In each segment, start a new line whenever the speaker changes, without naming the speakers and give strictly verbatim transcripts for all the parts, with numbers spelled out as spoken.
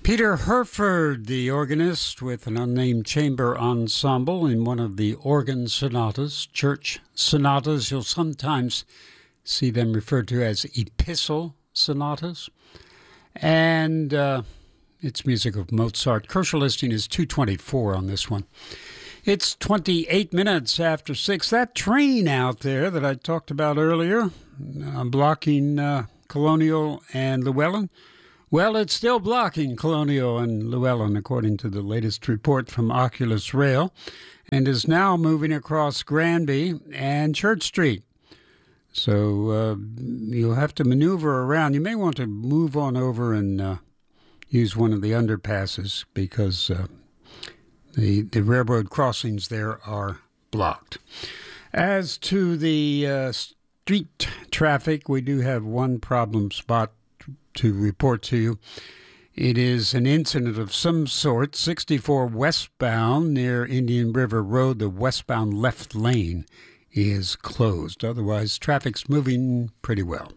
Peter Herford, the organist with an unnamed chamber ensemble in one of the organ sonatas, church sonatas. You'll sometimes see them referred to as epistle sonatas. And uh, it's music of Mozart. Kosher listing is two twenty-four on this one. It's twenty-eight minutes after six. That train out there that I talked about earlier, uh, blocking uh, Colonial and Llewellyn, well, it's still blocking Colonial and Llewellyn, according to the latest report from Oculus Rail, and is now moving across Granby and Church Street. So uh, you'll have to maneuver around. You may want to move on over and uh, use one of the underpasses because uh, the, the railroad crossings there are blocked. As to the uh, street traffic, we do have one problem spot to report to you. It is an incident of some sort. sixty-four westbound near Indian River Road, the westbound left lane is closed. Otherwise, traffic's moving pretty well.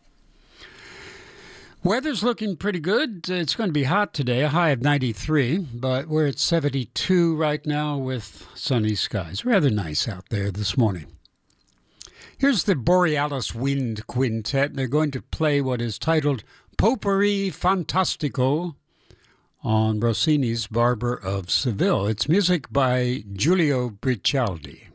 Weather's looking pretty good. It's going to be hot today, a high of ninety-three, but we're at seventy-two right now with sunny skies. Rather nice out there this morning. Here's the Borealis Wind Quintet. They're going to play what is titled Potpourri Fantastico on Rossini's Barber of Seville. It's music by Giulio Bricialdi.